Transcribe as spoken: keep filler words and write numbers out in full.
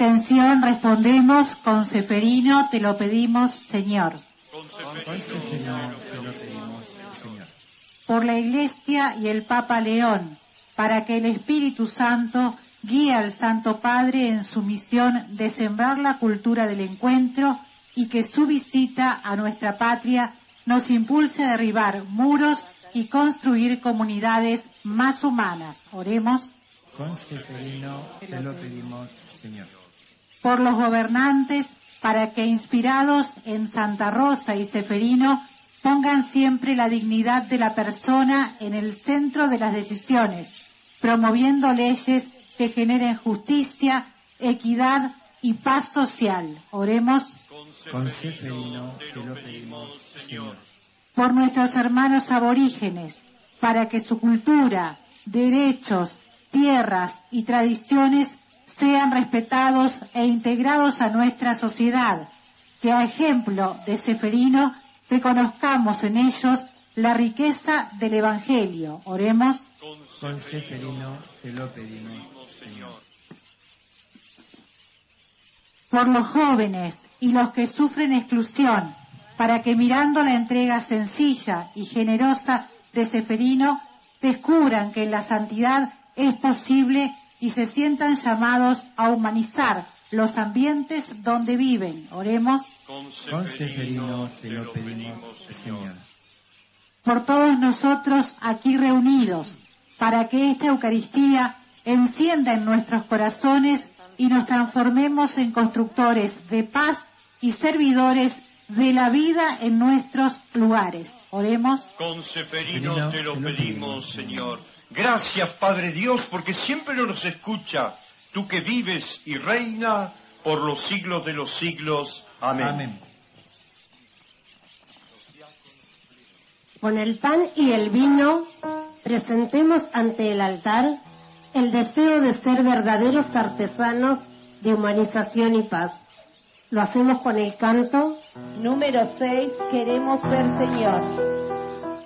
intención respondemos con Ceferino, te lo pedimos, Señor. Con Ceferino te lo pedimos, Señor. Por la Iglesia y el Papa León, para que el Espíritu Santo guíe al Santo Padre en su misión de sembrar la cultura del encuentro y que su visita a nuestra patria nos impulse a derribar muros y construir comunidades más humanas. Oremos. Con Ceferino te lo pedimos, Señor. Por los gobernantes, para que inspirados en Santa Rosa y Ceferino pongan siempre la dignidad de la persona en el centro de las decisiones, promoviendo leyes que generen justicia, equidad y paz social. Oremos. Con Ceferino te lo pedimos, Señor. Por nuestros hermanos aborígenes, para que su cultura, derechos, tierras y tradiciones sean respetados e integrados a nuestra sociedad, que a ejemplo de Ceferino reconozcamos en ellos la riqueza del Evangelio. Oremos. Con Ceferino te lo pedimos, Señor. Por los jóvenes y los que sufren exclusión, para que mirando la entrega sencilla y generosa de Ceferino, descubran que la santidad es posible y se sientan llamados a humanizar los ambientes donde viven. Oremos. Con Ceferino te lo pedimos, Señor. Por todos nosotros aquí reunidos, para que esta Eucaristía encienda en nuestros corazones y nos transformemos en constructores de paz y servidores de la vida en nuestros lugares. Oremos. Con Ceferino te lo pedimos, Señor. Gracias, Padre Dios, porque siempre nos escucha, tú que vives y reina por los siglos de los siglos. Amén. Amén. Con el pan y el vino, presentemos ante el altar el deseo de ser verdaderos artesanos de humanización y paz. Lo hacemos con el canto número seis, queremos ver, Señor.